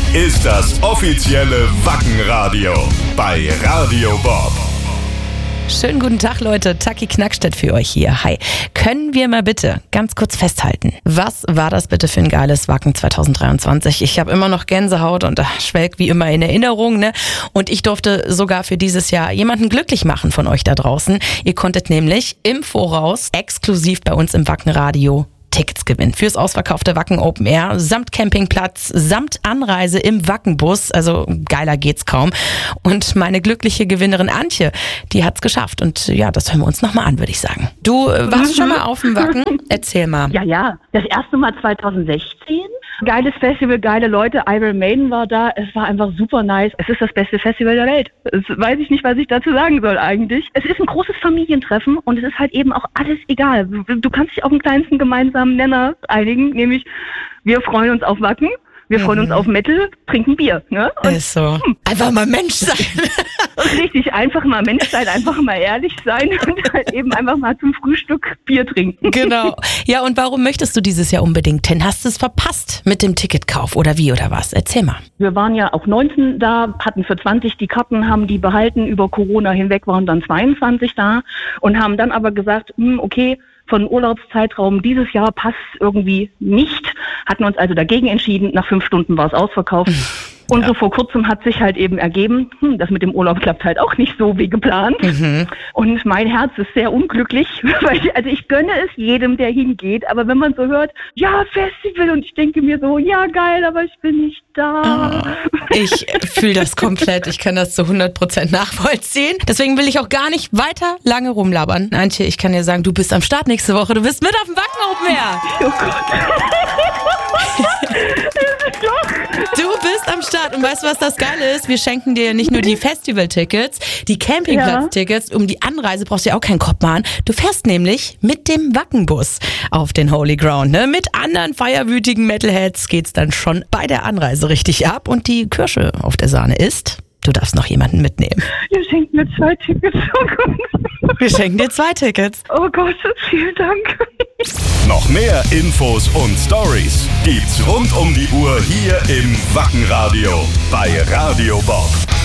ist das offizielle Wackenradio bei Radio Bob. Schönen guten Tag, Leute. Taki Knackstedt für euch hier. Hi. Können wir mal bitte ganz kurz festhalten, was war das bitte für ein geiles Wacken 2023? Ich habe immer noch Gänsehaut und schwelg wie immer in Erinnerung, ne? Und ich durfte sogar für dieses Jahr jemanden glücklich machen von euch da draußen. Ihr konntet nämlich im Voraus exklusiv bei uns im Wackenradio Tickets gewinnen fürs ausverkaufte Wacken Open Air, samt Campingplatz, samt Anreise im Wackenbus, also geiler geht's kaum. Und meine glückliche Gewinnerin Antje, die hat's geschafft. Und ja, das hören wir uns nochmal an, würde ich sagen. Du warst schon mal auf dem Wacken? Erzähl mal. Ja, das erste Mal 2016. Geiles Festival, geile Leute, Iron Maiden war da, es war einfach super nice. Es ist das beste Festival der Welt. Das weiß ich nicht, was ich dazu sagen soll eigentlich. Es ist ein großes Familientreffen und es ist halt eben auch alles egal. Du kannst dich auf den kleinsten gemeinsamen Nenner einigen, nämlich wir freuen uns auf Wacken, wir freuen uns auf Metal, trinken Bier. Ne? Und ist so. Einfach mal Mensch sein. Richtig, einfach mal Mensch sein, einfach mal ehrlich sein und halt eben einfach mal zum Frühstück Bier trinken. Genau. Ja, und warum möchtest du dieses Jahr unbedingt hin? Hast du es verpasst mit dem Ticketkauf oder wie oder was? Erzähl mal. Wir waren ja auch 19 da, hatten für 20 die Karten, haben die behalten, über Corona hinweg waren dann 22 da und haben dann aber gesagt, okay, von Urlaubszeitraum dieses Jahr passt irgendwie nicht, hatten uns also dagegen entschieden, nach 5 Stunden war es ausverkauft. Und so vor kurzem hat sich halt eben ergeben, das mit dem Urlaub klappt halt auch nicht so wie geplant. Und mein Herz ist sehr unglücklich, weil ich gönne es jedem, der hingeht, aber wenn man so hört, ja, Festival, und ich denke mir so, ja geil, aber ich bin nicht da. Ich fühle das komplett, ich kann das zu 100% nachvollziehen. Deswegen will ich auch gar nicht weiter lange rumlabern. Antje, ich kann dir sagen, du bist am Start nächste Woche, du bist mit auf dem Wacken Open Air. Oh Gott. Du bist am Start und weißt du, was das Geile ist? Wir schenken dir nicht nur die Festival-Tickets, die Campingplatz-Tickets. Um die Anreise brauchst du ja auch keinen Kopf machen. Du fährst nämlich mit dem Wackenbus auf den Holy Ground. Ne? Mit anderen feierwütigen Metalheads geht's dann schon bei der Anreise richtig ab. Und die Kirsche auf der Sahne ist, du darfst noch jemanden mitnehmen. Ihr schenkt mir 2 Tickets. Wir schenken dir 2 Tickets. Oh Gott, vielen Dank. Noch mehr Infos und Stories gibt's rund um die Uhr hier im Wackenradio bei Radio Bob.